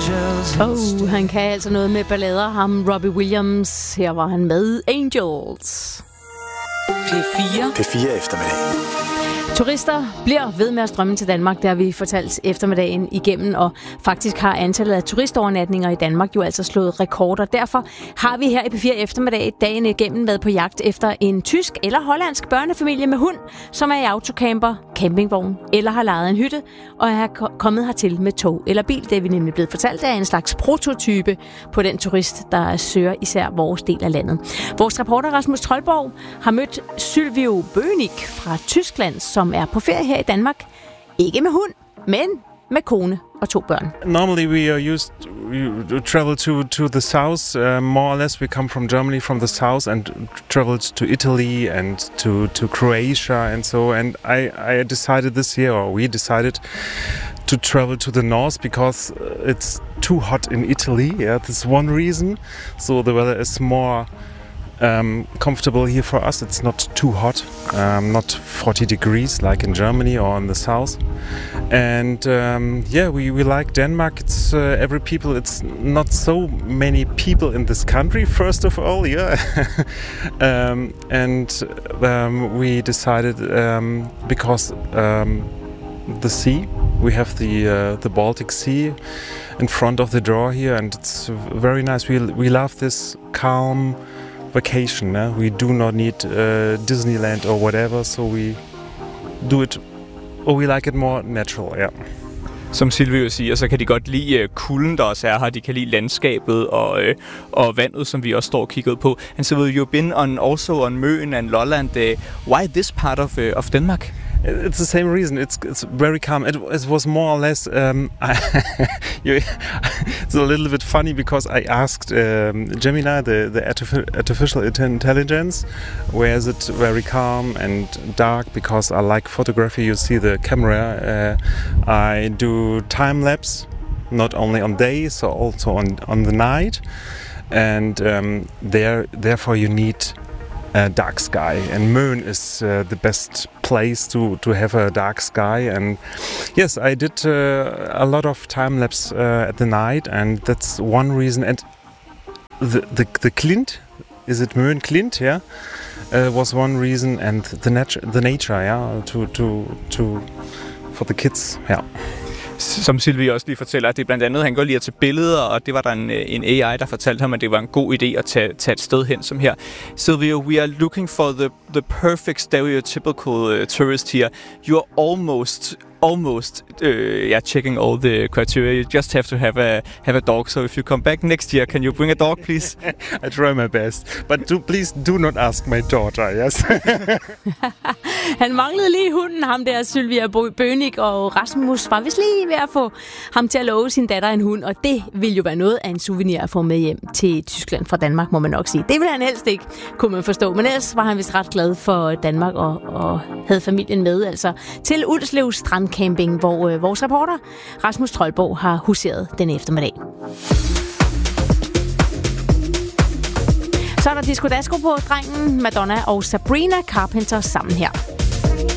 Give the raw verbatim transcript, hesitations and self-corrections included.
Oh, han kan altså noget med ballader, ham Robbie Williams. Her var han med Angels. P fire. P fire eftermiddag. Turister bliver ved med at strømme til Danmark, det har vi fortalt eftermiddagen igennem, og faktisk har antallet af turistovernatninger i Danmark jo altså slået rekorder. Derfor har vi her i P fire eftermiddag dagen igennem været på jagt efter en tysk eller hollandsk børnefamilie med hund, som er i autocamper, campingvogn eller har lejet en hytte og er kommet hertil med tog eller bil. Det er vi nemlig blevet fortalt er en slags prototype på den turist, der søger især vores del af landet. Vores reporter Rasmus Troldborg har mødt Sylvio Bönig fra Tyskland, som er på ferie her i Danmark. Ikke med hund, men med kone og to børn. Normally we are used to travel to to the south. Uh, more or less we come from Germany from the south and traveled to Italy and to to Croatia and so. And I I decided this year, or we decided, to travel to the north because it's too hot in Italy. Yeah, that's one reason. So the weather is more Um, comfortable here for us. It's not too hot, um, not forty degrees like in Germany or in the south. And um, yeah, we, we like Denmark. It's uh, every people. It's not so many people in this country. First of all, yeah. um, and um, we decided um, because um, the sea. We have the uh, the Baltic Sea in front of the door here, and it's very nice. We we love this calm vacation. Eh? We do not need uh, Disneyland or whatever, so we do it, or we like it more natural. Yeah. Som Silvio siger, så kan de godt lide uh, kulden, der også er her. De kan lide landskabet og, uh, og vandet, som vi også står og kigger på. And so you've been on also on Møn and Lolland. Uh, why this part of uh, of Denmark? It's the same reason. It's it's very calm. It, it was more or less. Um, it's a little bit funny because I asked um, Gemini, the the artific- artificial intelligence, where is it very calm and dark? Because I like photography. You see the camera. Uh, I do time lapse, not only on days, so also on on the night, and um, there therefore you need a dark sky, and Møn is uh, the best place to to have a dark sky. And yes, I did uh, a lot of time lapse uh, at the night, and that's one reason. And the the the Klint, is it Møn Klint? Yeah, uh, was one reason, and the nature, the nature, yeah, to to to for the kids, yeah. Som Silvia også lige fortæller, at det blandt andet, han går lige at tage billeder, og det var der en, en A I, der fortalte ham, at det var en god idé at tage, tage et sted hen som her. Silvia, we are looking for the, the perfect stereotypical uh, tourist here. You're almost... Almost, uh, yeah, checking all the criteria. You just have to have a have a dog. So if you come back next year, can you bring a dog, please? I try my best, but do please do not ask my daughter. Yes. Han manglede lige hunden, ham der Sylvia Bönig, og Rasmus var vist lige ved at få ham til at love sin datter en hund, og det ville jo være noget af en souvenir at få med hjem til Tyskland fra Danmark, må man nok sige. Det ville han helst ikke, kunne man forstå, men ellers var han vist ret glad for Danmark og, og havde familien med, altså til Ulslev Strand Camping, hvor øh, vores reporter Rasmus Troldborg har huseret den eftermiddag. Så er der Disco Dasko på drengen, Madonna og Sabrina Carpenter sammen her.